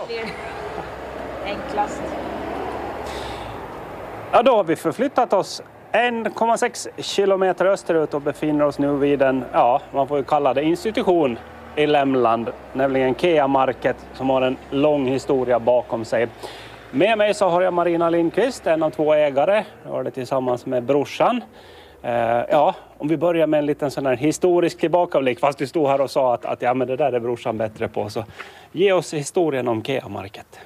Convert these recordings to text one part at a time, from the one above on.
Enklast. Ja, då har vi förflyttat oss 1,6 kilometer österut och befinner oss nu vid en, ja, man får ju kalla det institution i Lämland, nämligen Kea Market, som har en lång historia bakom sig. Med mig så har jag Marina Lindqvist, en av 2 ägare. Jag har det tillsammans med brorsan. Ja, om vi börjar med en liten sån här historisk tillbakablick, fast du stod här och sa att ja, men det där är brorsan bättre på. Så ge oss historien om Kea Market.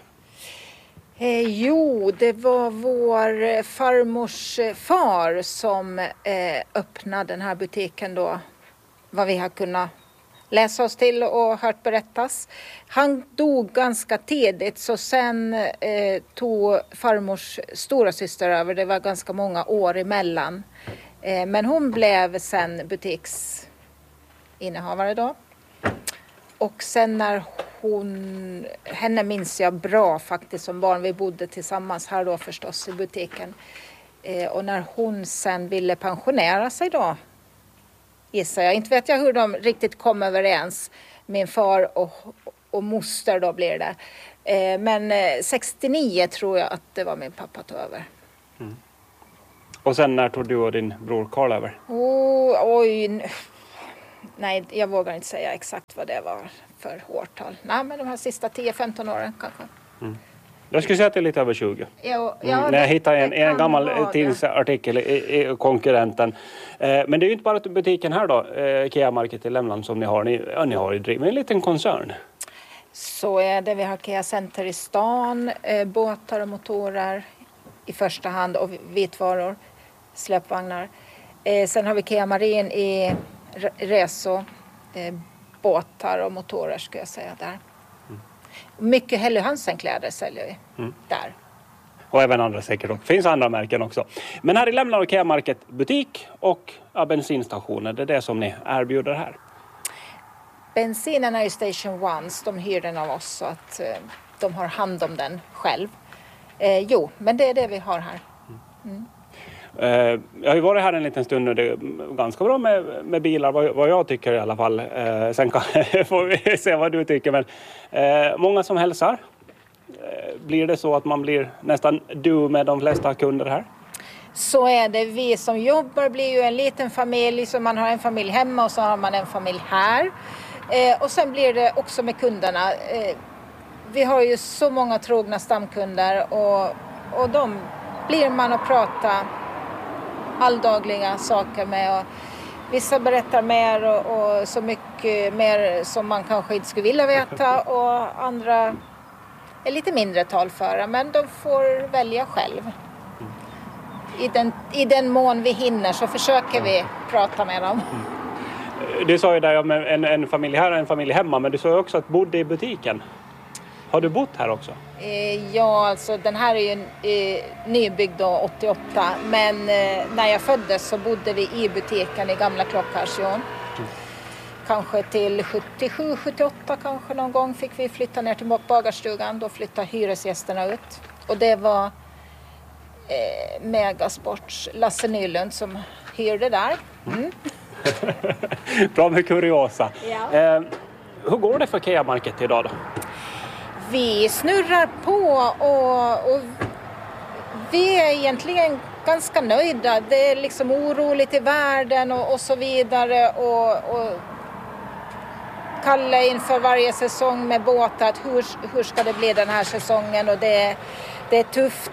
Jo, det var vår farmors far som öppnade den här butiken då. Vad vi har kunnat läsa oss till och hört berättas. Han dog ganska tidigt, så sen tog farmors stora syster över. Det var ganska många år emellan. Men hon blev sen butiksinnehavare då. Och sen när henne minns jag bra faktiskt som barn. Vi bodde tillsammans här då förstås i butiken. Och när hon sen ville pensionera sig då, gissar jag. Inte vet jag hur de riktigt kom överens. Min far och moster då blir det. Men 69 tror jag att det var min pappa tog över. Mm. Och sen när tog du och din bror Karl över? Oj. Nej, jag vågar inte säga exakt vad det var för årtal. Nej, men de här sista 10-15 åren kanske. Mm. Jag skulle säga att det är lite över 20. När jag hittade en gammal tidningsartikel i konkurrenten. Men det är ju inte bara butiken här då, Kea Market i Lämland, som ni har. Ni har ju drivit en liten koncern. Så är det. Vi har Kea Center i stan, båtar och motorer i första hand och vitvaror, släpvagnar. Sen har vi Kea Marin i resor, båtar och motorer ska jag säga där. Mycket Helly Hansen-kläder säljer vi där. Och även andra säkert. Det finns andra märken också. Men här i Lämland och Kea Market butik och bensinstationer. Det är det som ni erbjuder här. Bensinen är ju Station Ones. De hyr den av oss så att de har hand om den själv. Jo, men det är det vi har här. Mm. Jag har ju varit här en liten stund nu. Det är ganska bra med bilar, vad jag tycker i alla fall. Sen får vi se vad du tycker. Men många som hälsar. Blir det så att man blir nästan du med de flesta kunder här? Så är det. Vi som jobbar blir ju en liten familj. Så man har en familj hemma och så har man en familj här. Och sen blir det också med kunderna. Vi har ju så många trogna stamkunder. Och de blir man att prata alldagliga saker med. Och vissa berättar mer och så mycket mer som man kanske inte skulle vilja veta. Och andra är lite mindre talföra, men de får välja själv. I den mån vi hinner så försöker vi prata med dem. Du sa ju där om en familj här och en familj hemma, men du sa ju också att du bodde i butiken. Har du bott här också? Ja, alltså den här är ju nybyggd då 88, men när jag föddes så bodde vi i butiken i gamla Klockharsjön. Kanske till 77-78 kanske någon gång fick vi flytta ner till bagarstugan. Då flyttade hyresgästerna ut. Och det var Megasports Lasse Nylund som hyrde där. Mm. Bra med kuriosa. Ja. Hur går det för Kea Market idag då? Vi snurrar på och vi är egentligen ganska nöjda. Det är liksom oroligt i världen och så vidare. Och Kalle inför varje säsong med båtar att hur ska det bli den här säsongen, och det är tufft,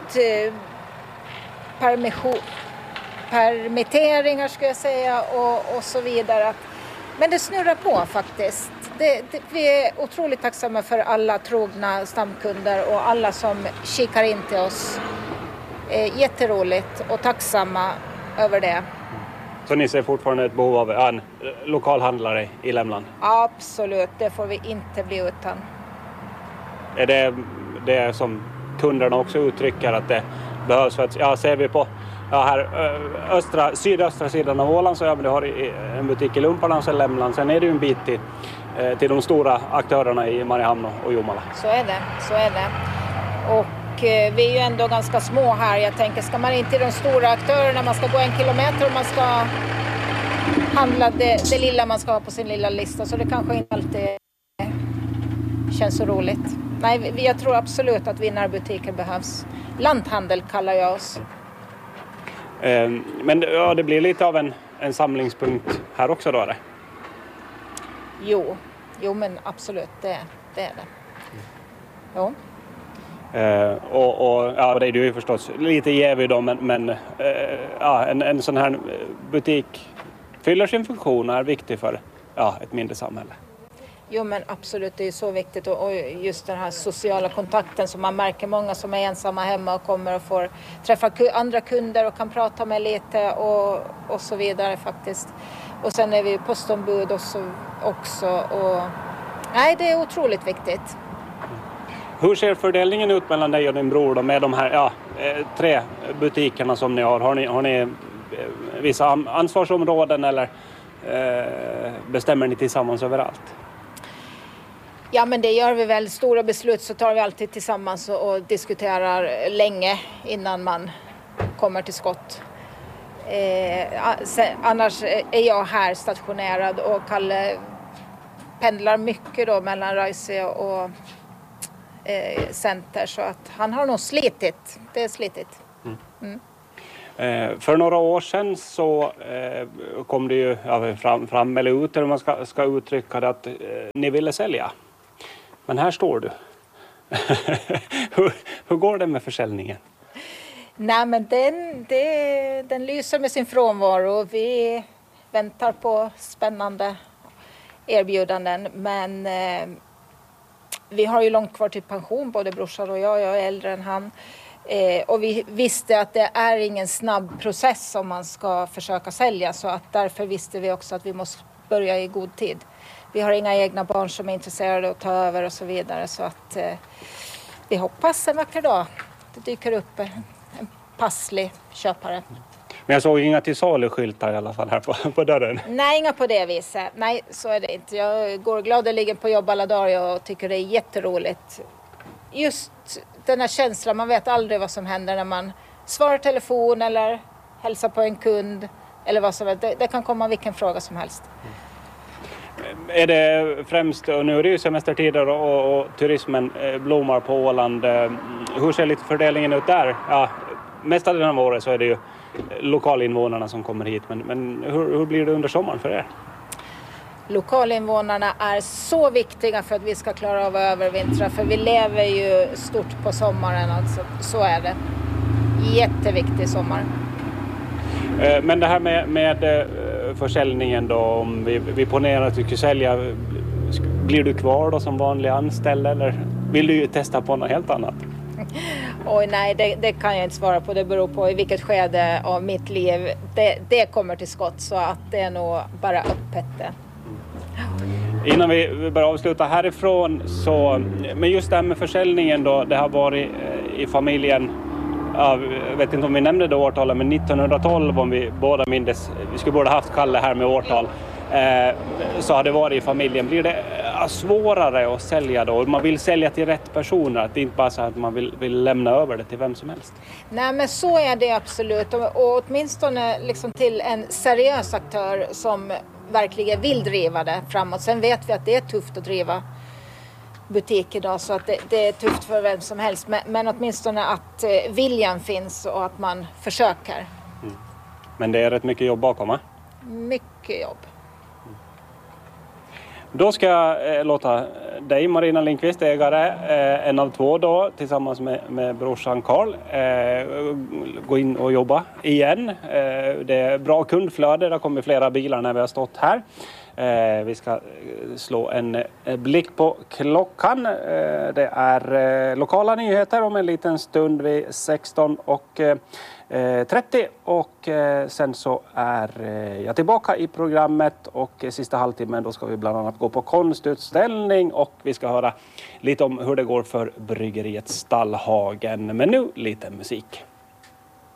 permitteringar ska jag säga och så vidare. Men det snurrar på faktiskt. Vi är otroligt tacksamma för alla trogna stamkunder och alla som kikar in till oss. Jätteroligt och tacksamma över det. Så ni ser fortfarande ett behov av en lokalhandlare i Lämland? Absolut, det får vi inte bli utan. Är det som kunderna också uttrycker att det behövs? För att, ser vi på här sydöstra sidan av Åland så du har en butik i Lumparland och Lämland. Sen är det ju en bit till de stora aktörerna i Mariehamn och Jomala. Så är det. Och vi är ju ändå ganska små här. Jag tänker, ska man inte till de stora aktörerna, man ska gå 1 kilometer och man ska handla det lilla man ska ha på sin lilla lista. Så det kanske inte alltid känns så roligt. Nej, jag tror absolut att vinnarbutiker behövs. Lanthandel kallar jag oss. Men ja, det blir lite av en samlingspunkt här också då, eller? Jo, men absolut, det är det. Jo. Och det är ju förstås lite jävig då, men en sån här butik fyller sin funktion och är viktig för ett mindre samhälle. Jo, men absolut, det är så viktigt och just den här sociala kontakten som man märker många som är ensamma hemma och kommer och får träffa andra kunder och kan prata med lite och så vidare faktiskt. Och sen är vi postombud också och nej, det är otroligt viktigt. Hur ser fördelningen ut mellan dig och din bror då, med de här 3 butikerna som ni har? Har ni vissa ansvarsområden eller bestämmer ni tillsammans överallt? Ja, men det gör vi väl. Stora beslut så tar vi alltid tillsammans och diskuterar länge innan man kommer till skott. Annars är jag här stationerad och Kalle pendlar mycket då mellan Röjse och Center, så att han har nog slitit. Det är slitigt. För några år sedan så kom det ju fram eller ut, eller man ska uttrycka det, att ni ville sälja. Men här står du. Hur går det med försäljningen? Nej, men den lyser med sin frånvaro. Vi väntar på spännande erbjudanden. Men vi har ju långt kvar till pension, både brorsan och jag. Jag är äldre än han. Och vi visste att det är ingen snabb process om man ska försöka sälja. Så att därför visste vi också att vi måste börja i god tid. Vi har inga egna barn som är intresserade att ta över och så vidare. Så att vi hoppas en vacker dag det dyker upp en passlig köpare. Men jag såg inga till saluskyltar i alla fall här på dörren. Nej, inga på det viset. Nej, så är det inte. Jag går gladeligen på jobb alla dagar och tycker det är jätteroligt. Just den här känslan, man vet aldrig vad som händer när man svarar telefon eller hälsar på en kund. Eller vad som helst. Det kan komma vilken fråga som helst. Är det främst, och nu är det ju semestertider och turismen blommar på Åland. Hur ser lite fördelningen ut där? Ja, mesta delen av året så är det ju lokalinvånarna som kommer hit. Men hur blir det under sommaren för er? Lokalinvånarna är så viktiga för att vi ska klara av att övervintra. För vi lever ju stort på sommaren, alltså. Så är det. Jätteviktig sommar. Men det här med försäljningen då, om vi ponerar att du ska sälja, blir du kvar då som vanlig anställd eller vill du ju testa på något helt annat? Oj, nej, det kan jag inte svara på. Det beror på i vilket skede av mitt liv det kommer till skott, så att det är nog bara öppet det. Innan vi börjar avsluta härifrån så, men just det här med försäljningen då, det har varit i familjen. Jag vet inte om vi nämnde det årtalet, men 1912 om vi båda mindes, vi skulle båda haft Kalle här med årtal, så har det varit i familjen. Blir det svårare att sälja då? Man vill sälja till rätt personer, att det inte bara så att man vill lämna över det till vem som helst. Nej, men så är det absolut, och åtminstone liksom till en seriös aktör som verkligen vill driva det framåt. Sen vet vi att det är tufft att driva butik idag, så att det är tufft för vem som helst, men åtminstone att viljan finns och att man försöker. Men det är rätt mycket jobb bakom, va? Mycket jobb. Då ska jag låta dig, Marina Lindqvist, ägare, en av 2 då, tillsammans med brorsan Karl, gå in och jobba igen. Det är bra kundflöde, det kommer flera bilar när vi har stått här. Vi ska slå en blick på klockan. Det är lokala nyheter om en liten stund vid 16:30 och sen så är jag tillbaka i programmet, och sista halvtimmen då ska vi bland annat gå på konstutställning och vi ska höra lite om hur det går för bryggeriet Stallhagen. Men nu lite musik.